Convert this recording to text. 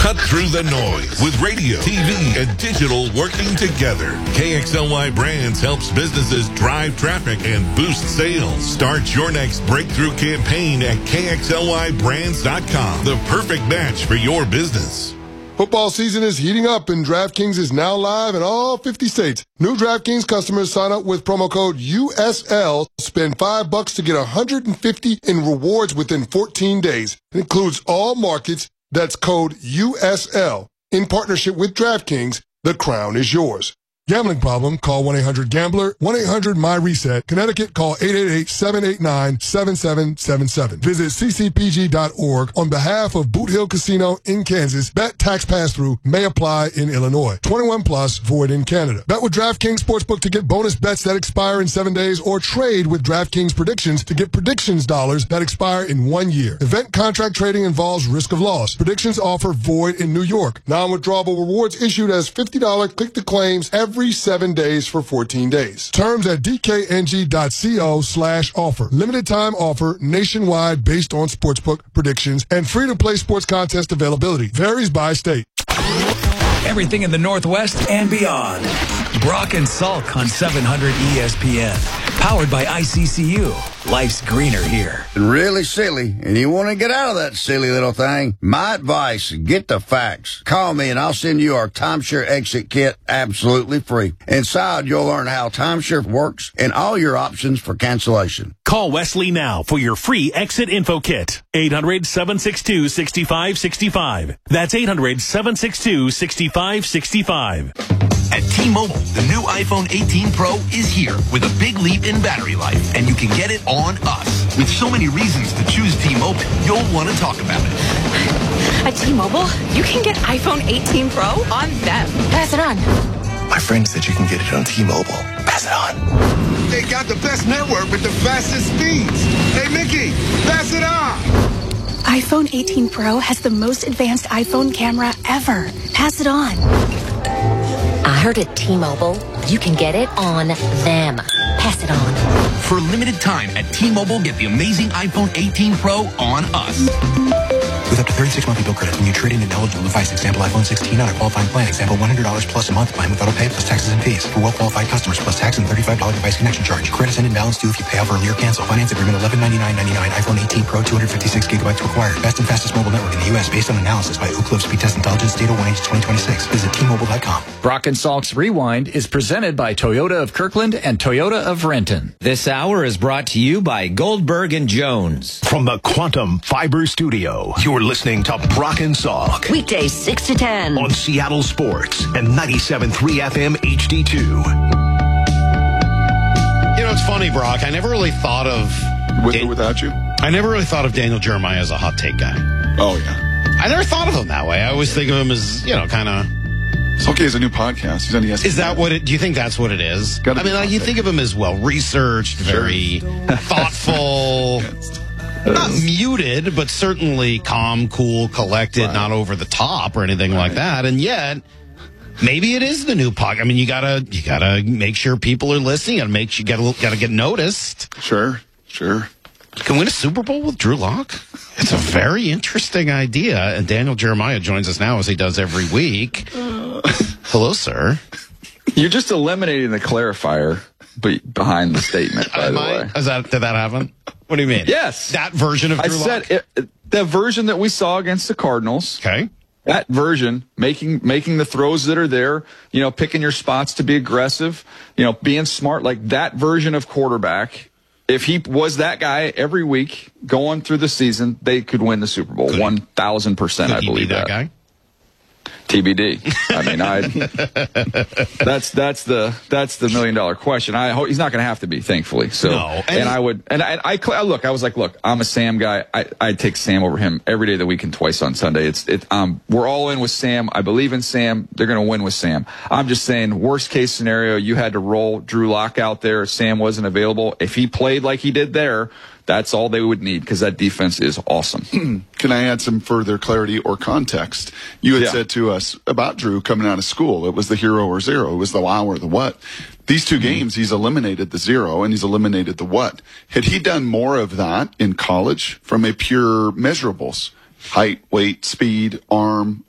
Cut through the noise with radio, TV, and digital working together. KXLY Brands helps businesses drive traffic and boost sales. Start your next breakthrough campaign at KXLYBrands.com. The perfect match for your business. Football season is heating up, and DraftKings is now live in all 50 states. New DraftKings customers sign up with promo code USL. Spend $5 to get $150 in rewards within 14 days. It includes all markets. That's code USL. In partnership with DraftKings, the crown is yours. Gambling problem? Call 1-800-GAMBLER. 1-800-MY-RESET. Connecticut, call 888-789-7777. Visit ccpg.org on behalf of Boot Hill Casino in Kansas. Bet tax pass-through may apply in Illinois. 21 plus, void in Canada. Bet with DraftKings Sportsbook to get bonus bets that expire in 7 days, or trade with DraftKings Predictions to get predictions dollars that expire in 1 year. Event contract trading involves risk of loss. Predictions offer void in New York. Non-withdrawable rewards issued as $50 click-to-claims every 7 days for 14 days. Terms at dkng.co/offer. Limited time offer nationwide based on sportsbook predictions and free-to-play sports contest availability. Varies by state. Everything in the Northwest and beyond. Brock and Salk on 700 ESPN. Powered by ICCU. Life's greener here. Really silly, and you want to get out of that silly little thing? My advice, get the facts. Call me and I'll send you our timeshare exit kit absolutely free. Inside, you'll learn how timeshare works and all your options for cancellation. Call Wesley now for your free exit info kit. 800-762-6565. That's 800-762-6565. At T-Mobile, the new iPhone 18 Pro is here with a big leap in battery life, and you can get it on us. With so many reasons to choose T-Mobile, you'll want to talk about it. At T-Mobile, you can get iPhone 18 Pro on them. Pass it on. My friend said you can get it on T-Mobile. Pass it on. They got the best network with the fastest speeds. Hey, Mickey, pass it on. iPhone 18 Pro has the most advanced iPhone camera ever. Pass it on. I heard at T-Mobile, you can get it on them. Pass it on. For a limited time at T-Mobile, get the amazing iPhone 18 Pro on us. With up to 36 monthly bill credits when you trade in an eligible device. Example, iPhone 16 on a qualifying plan. Example, $100 plus a month plan with auto pay plus taxes and fees. For well-qualified customers, plus tax and $35 device connection charge. Credits and imbalance due if you pay off early or cancel. Finance agreement $1199.99. iPhone 18 Pro 256 gigabytes required. Best and fastest mobile network in the U.S. based on analysis by Ookla Speed Test Intelligence. Data 1H 2026. Visit T-Mobile.com. Brock and Salk's Rewind is presented by Toyota of Kirkland and Toyota of Renton. This hour is brought to you by Goldberg and Jones. From the Quantum Fiber Studio, you're listening to Brock and Salk. Weekdays 6 to 10. On Seattle Sports and 97.3 FM HD2. You know, it's funny, Brock. I never really thought of... With or without you? I never really thought of Daniel Jeremiah as a hot take guy. Oh, yeah. I never thought of him that way. I always think of him as, you know, kind of... Salk has a new podcast. He's on ESPN. Is that what it... Do you think that's what it is? I mean, you think of him as well-researched, very thoughtful... Not muted, but certainly calm, cool, collected, right. Not over the top or anything like that. And yet, maybe it is the new podcast. I mean, you gotta make sure people are listening. You gotta get noticed. Sure. Can win a Super Bowl with Drew Lock? It's a very interesting idea. And Daniel Jeremiah joins us now as he does every week. Hello, sir. You're just eliminating the clarifier behind the statement, by the way. Did that happen? What do you mean? Yes. That version of Drew Lock? The version that we saw against the Cardinals. Okay. That version, making the throws that are there, you know, picking your spots to be aggressive, you know, being smart, like that version of quarterback. If he was that guy every week going through the season, they could win the Super Bowl. 1,000%, I believe that. Guy? TBD. I mean, that's the $1 million question. I hope he's not going to have to be, thankfully. So, no. I was like, look, I'm a Sam guy. I'd take Sam over him every day of the week and twice on Sunday. We're all in with Sam. I believe in Sam. They're going to win with Sam. I'm just saying, worst case scenario, you had to roll Drew Lock out there. Sam wasn't available. If he played like he did there, that's all they would need because that defense is awesome. Can I add some further clarity or context? You had said to us about Drew coming out of school, it was the hero or zero. It was the wow or the what. These two games, he's eliminated the zero and he's eliminated the what. Had he done more of that in college from a pure measurables, height, weight, speed, arm,